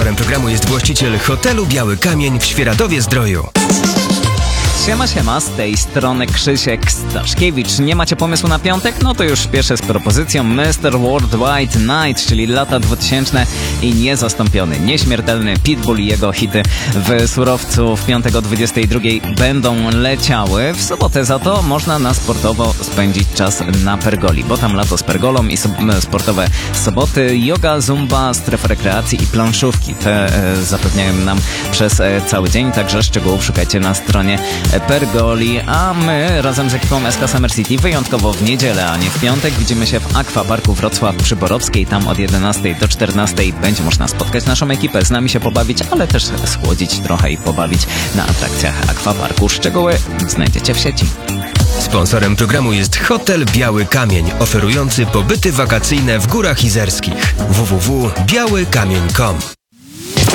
Sponsorem programu jest właściciel hotelu Biały Kamień w Świeradowie-Zdroju. Siema, z tej strony Krzysiek Staszkiewicz. Nie macie pomysłu na piątek? No to już śpieszę z propozycją Mr. Worldwide Night, czyli lata 2000 i niezastąpiony, nieśmiertelny Pitbull i jego hity w Surowcu w piątek o 22 będą leciały. W sobotę za to można na sportowo spędzić czas na Pergoli, bo tam lato z pergolą i sportowe soboty, yoga, zumba, strefa rekreacji i planszówki. Te zapewniają nam przez cały dzień, także szczegółów szukajcie na stronie Pergoli, a my razem z ekipą SK Summer City wyjątkowo w niedzielę, a nie w piątek widzimy się w Aquaparku Wrocław przy Borowskiej. Tam od 11 do 14 będzie można spotkać naszą ekipę, z nami się pobawić, ale też schłodzić trochę i pobawić na atrakcjach Aquaparku. Szczegóły znajdziecie w sieci. Sponsorem programu jest hotel Biały Kamień, oferujący pobyty wakacyjne w Górach Izerskich. www.białykamień.com